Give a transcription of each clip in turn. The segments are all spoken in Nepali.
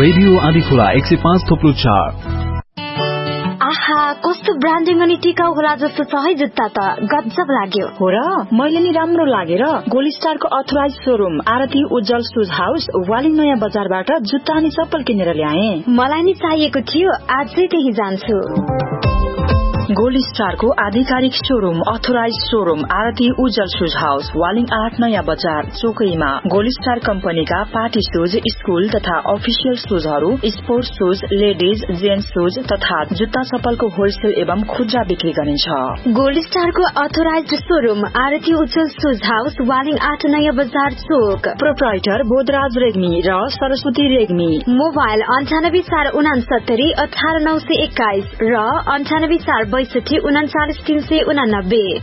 रेडियो आँधीखोला 105.4। आहा, कस्तो ब्रान्डिङ अनि टिकाउ होला जस्तो छ है जुत्ता त, गजब लाग्यो। हो र, मैले नि राम्रो लागेर गोल्ड स्टारको अथोराइज शोरूम आरती उज्जवल शूज हाउस वालिङ नयाँ बजारबाट जुत्ता अनि चप्पल किनेर ल्याए। मलाई नि चाहिएको थियो, आजै त्यही जान्छु। गोल्ड स्टारको आधिकारिक शोरूम अथोराइज शोरूम आरती उज्जवल शूज हाउस वालिङ 8 नयाँ बजार चोकैमा। गोल्ड स्टार कम्पनीका पार्टी शूज, स्कूल तथा official शूजहरू, sports shoes, ladies, gents shoes तथा जुत्ता चप्पलको होलसेल एवं खुद्रा बिक्री गरिन्छ। गोल्ड स्टारको अथोराइज शोरूम आरती उज्जवल शूज हाउस वालिङ 8 नयाँ बजार चोक। प्रोप्राइटर बोधराज रेग्मी र सरस्वती रेग्मी। मोबाइल 984669 18921 र 9862 39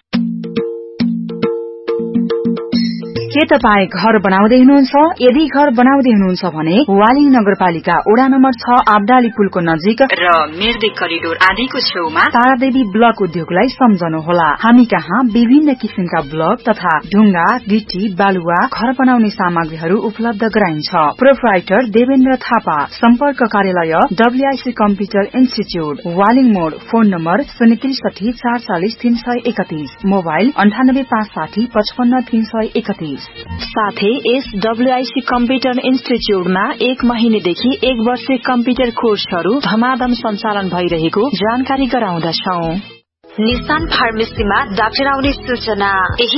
के तपाई घर बनाउँदै हुनुहुन्छ? यदि घर बनाउँदै हुनुहुन्छ भने वालिङ नगरपालिका वडा नम्बर 6 आब्दाली पुलको नजिक र मेर्दे करिडोर आदिको छेउमा तारादेवी ब्लक उद्योगलाई सम्झनुहोला। हामी कहाँ विभिन्न किसिमका ब्लक तथा ढुङ्गा, गिटी, बालुवा, घर बनाउने सामग्रीहरू उपलब्ध गराइन्छ। प्रोप्राइटर देवेन्द्र थापा। सम्पर्क कार्यालय WIC कम्प्युटर इन्स्टिच्युट वालिङ मोड। Phone number 063 440 331। मोबाइल 98 560 55 331। साथै WIC कम्प्युटर इन्स्टिच्युटमा 1 महिनेदेखि 1 वर्षे कम्प्युटर कोर्सहरू धमाधम सञ्चालन भइरहेको जानकारी गराउँदछौं। निशान फार्मेसीमा डाक्टर आउने सूचना।